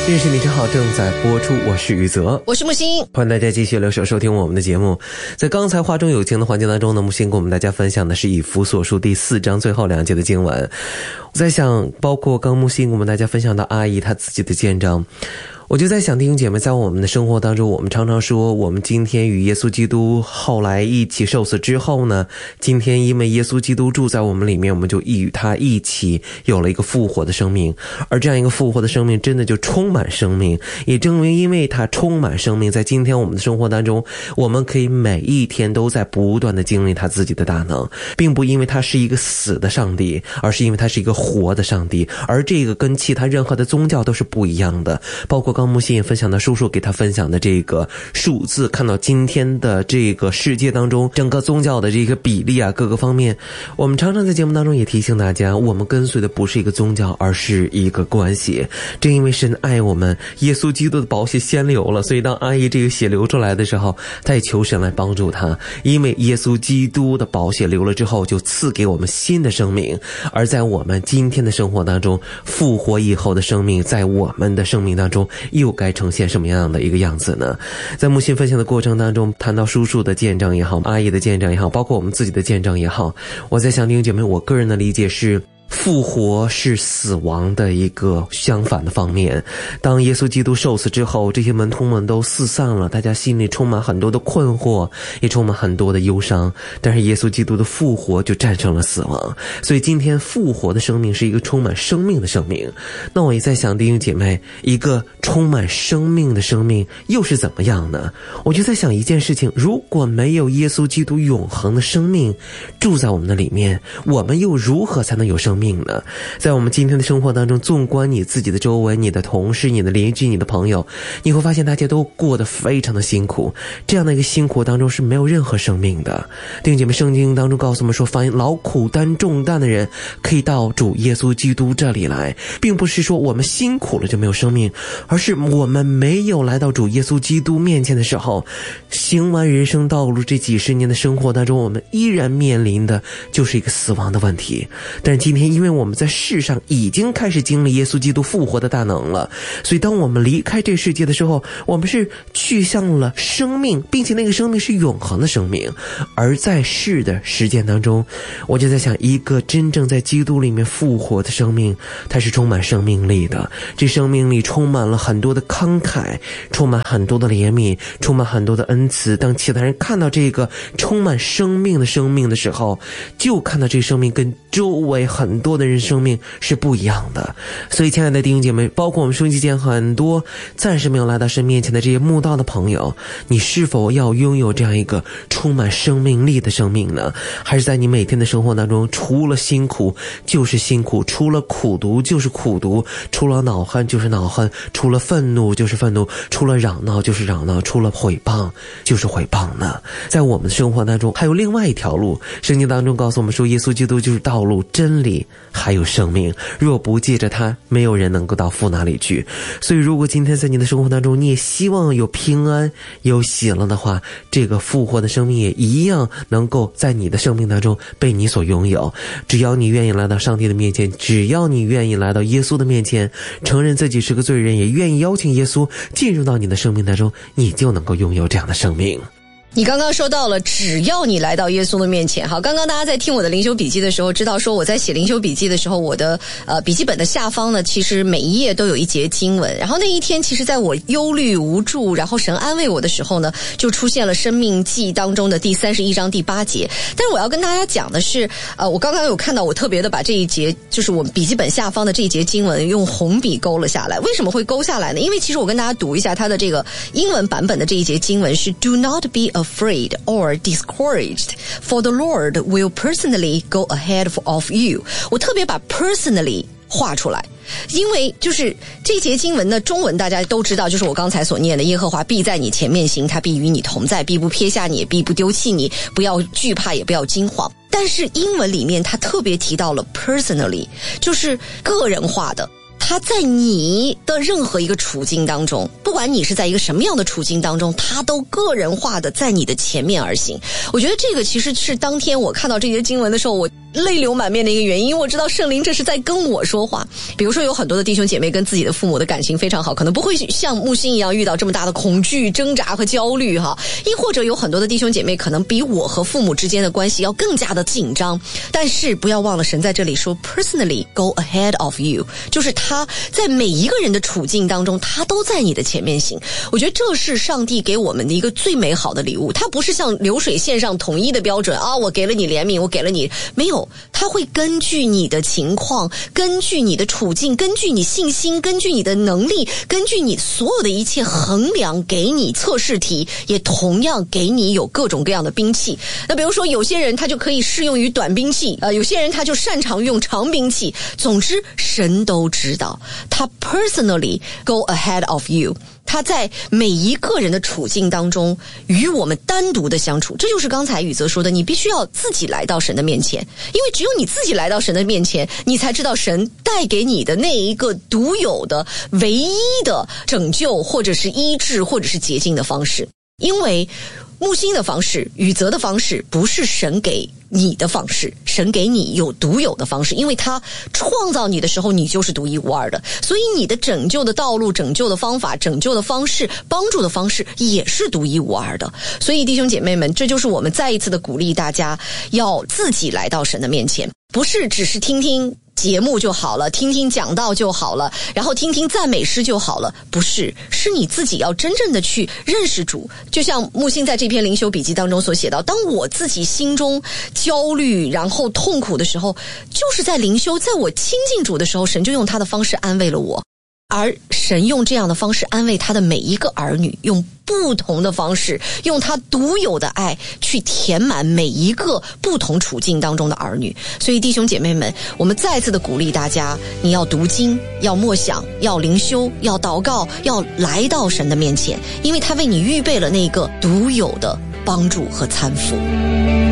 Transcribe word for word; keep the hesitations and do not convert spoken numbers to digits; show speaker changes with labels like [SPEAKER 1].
[SPEAKER 1] 认识你真好正在播出，我是宇泽，
[SPEAKER 2] 我是木星，
[SPEAKER 1] 欢迎大家继续留守收听我们的节目。在刚才话中有情的环节当中呢，木星跟我们大家分享的是以弗所书第四章最后两节的经文。我在想，包括刚木星跟我们大家分享到阿姨她自己的见证，我就在想，弟兄姐妹，在我们的生活当中，我们常常说我们今天与耶稣基督后来一起受死之后呢，今天因为耶稣基督住在我们里面，我们就与他一起有了一个复活的生命。而这样一个复活的生命真的就充满生命，也正因因为它充满生命，在今天我们的生活当中，我们可以每一天都在不断的经历他自己的大能，并不因为他是一个死的上帝，而是因为他是一个活的上帝。而这个跟其他任何的宗教都是不一样的，包括刚木星也分享到叔叔给他分享的这个数字，看到今天的这个世界当中整个宗教的这个比例啊，各个方面，我们常常在节目当中也提醒大家，我们跟随的不是一个宗教，而是一个关系。正因为神爱我们，耶稣基督的宝血先流了，所以当阿姨这个血流出来的时候，他也求神来帮助他，因为耶稣基督的宝血流了之后，就赐给我们新的生命。而在我们今天的生活当中，复活以后的生命在我们的生命当中又该呈现什么样的一个样子呢？在木星分享的过程当中，谈到叔叔的见证也好，阿姨的见证也好，包括我们自己的见证也好，我在想弟兄姐妹，我个人的理解是，复活是死亡的一个相反的方面。当耶稣基督受死之后，这些门徒们都四散了，大家心里充满很多的困惑，也充满很多的忧伤，但是耶稣基督的复活就战胜了死亡。所以今天复活的生命是一个充满生命的生命。那我也在想弟兄姐妹，一个充满生命的生命又是怎么样呢？我就在想一件事情，如果没有耶稣基督永恒的生命住在我们的里面，我们又如何才能有生命呢？在我们今天的生活当中，纵观你自己的周围，你的同事，你的邻居，你的朋友，你会发现大家都过得非常的辛苦，这样的一个辛苦当中是没有任何生命的。弟兄姐妹，圣经当中告诉我们说，凡劳苦担重担的人可以到主耶稣基督这里来，并不是说我们辛苦了就没有生命，而是我们没有来到主耶稣基督面前的时候，行完人生道路这几十年的生活当中，我们依然面临的就是一个死亡的问题。但是今天因为我们在世上已经开始经历耶稣基督复活的大能了，所以当我们离开这世界的时候，我们是去向了生命，并且那个生命是永恒的生命。而在世的时间当中，我就在想，一个真正在基督里面复活的生命，它是充满生命力的，这生命力充满了很多的慷慨，充满很多的怜悯，充满很多的恩慈。当其他人看到这个充满生命的生命的时候，就看到这生命跟周围很多的人生命是不一样的。所以亲爱的弟兄姐妹，包括我们收音机前很多暂时没有来到神面前的这些慕道的朋友，你是否要拥有这样一个充满生命力的生命呢？还是在你每天的生活当中，除了辛苦就是辛苦，除了苦读就是苦读，除了恼恨就是恼恨，除了愤怒就是愤怒，除了嚷闹就是嚷闹，除了毁谤就是毁谤呢？在我们的生活当中还有另外一条路，圣经当中告诉我们说，耶稣基督就是道路、真理还有生命，若不借着他，没有人能够到父那里去。所以如果今天在你的生活当中，你也希望有平安有喜乐的话，这个复活的生命也一样能够在你的生命当中被你所拥有。只要你愿意来到上帝的面前，只要你愿意来到耶稣的面前，承认自己是个罪人，也愿意邀请耶稣进入到你的生命当中，你就能够拥有这样的生命。
[SPEAKER 2] 你刚刚说到了，只要你来到耶稣的面前。好，刚刚大家在听我的灵修笔记的时候，知道说我在写灵修笔记的时候，我的呃笔记本的下方呢，其实每一页都有一节经文。然后那一天，其实在我忧虑无助，然后神安慰我的时候呢，就出现了生命记当中的第三十一章第八节。但是我要跟大家讲的是，呃，我刚刚有看到，我特别的把这一节，就是我笔记本下方的这一节经文用红笔勾了下来。为什么会勾下来呢？因为其实我跟大家读一下它的这个英文版本的这一节经文是 Do not be afraid or discouraged, for the Lord will personally go ahead of you. 我特别把 personally 画出来，因为就是这节经文的中文大家都知道，就是我刚才所念的，耶和华必在你前面行，他必与你同在，必不撇下你，必不丢弃你，不要惧怕，也不要惊慌。但是英文里面他特别提到了 personally， 就是个人化的，他在你的任何一个处境当中，不管你是在一个什么样的处境当中，他都个人化的在你的前面而行。我觉得这个其实是当天我看到这些经文的时候，我泪流满面的一个原因，因为我知道圣灵这是在跟我说话。比如说有很多的弟兄姐妹跟自己的父母的感情非常好，可能不会像木星一样遇到这么大的恐惧、挣扎和焦虑哈。亦或者有很多的弟兄姐妹可能比我和父母之间的关系要更加的紧张，但是不要忘了神在这里说 personally go ahead of you， 就是他在每一个人的处境当中，他都在你的前面行。我觉得这是上帝给我们的一个最美好的礼物，他不是像流水线上统一的标准啊，我给了你怜悯，我给了你，没有，他会根据你的情况，根据你的处境，根据你信心，根据你的能力，根据你所有的一切衡量，给你测试题，也同样给你有各种各样的兵器。那比如说有些人他就可以适用于短兵器，呃，有些人他就擅长用长兵器。总之神都知道，他 personally go ahead of you，他在每一个人的处境当中与我们单独的相处，这就是刚才宇泽说的，你必须要自己来到神的面前，因为只有你自己来到神的面前，你才知道神带给你的那一个独有的唯一的拯救或者是医治或者是洁净的方式。因为木星的方式，宇泽的方式不是神给你的方式，神给你有独有的方式，因为他创造你的时候你就是独一无二的，所以你的拯救的道路、拯救的方法、拯救的方式、帮助的方式也是独一无二的。所以弟兄姐妹们，这就是我们再一次的鼓励大家要自己来到神的面前，不是只是听听节目就好了，听听讲道就好了，然后听听赞美诗就好了，不是，是你自己要真正的去认识主。就像木星在这篇灵修笔记当中所写到，当我自己心中焦虑然后痛苦的时候，就是在灵修，在我亲近主的时候，神就用他的方式安慰了我，而神用这样的方式安慰他的每一个儿女，用不同的方式，用他独有的爱去填满每一个不同处境当中的儿女。所以弟兄姐妹们，我们再次的鼓励大家，你要读经，要默想，要灵修，要祷告，要来到神的面前，因为他为你预备了那个独有的帮助和搀扶。